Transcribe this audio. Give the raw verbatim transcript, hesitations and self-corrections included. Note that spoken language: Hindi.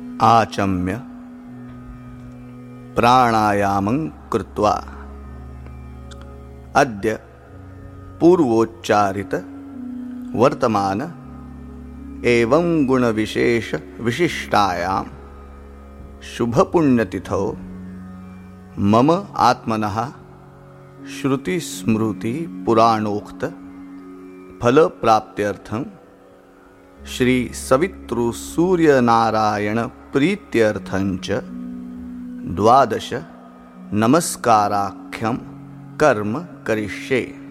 आचम्य प्राणायामं कृत्वा अद्य पूर्वोच्चारित वर्तमान एवं गुणविशेष विशिष्टायां शुभपुण्यतिथौ मम आत्मनः श्रुति स्मृति पुराणोक्त फलप्राप्त्यर्थं श्री सवितृ सूर्यनारायण प्रीत्यर्थंच द्वादश नमस्काराख्यं कर्म करिष्ये।